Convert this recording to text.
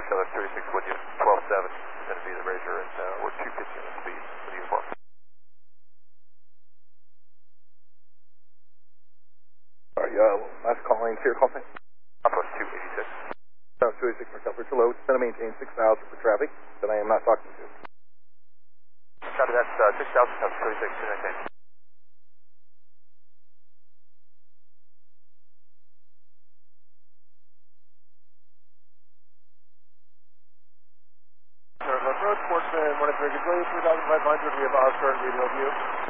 Southern 36 with you, 12-7, going to be the Razor, and we're 2 pitching the speed with the uniform. Alright, last calling here, call sign. Southwest 286. 286, Markel Bridge, hello. It's going to maintain 6,000 for traffic that I am not talking to. Copy, that's 6,000 times 36, 219. Road, Sportsman, 1 3 Gazillion, 3,500, we have Oscar and radio view.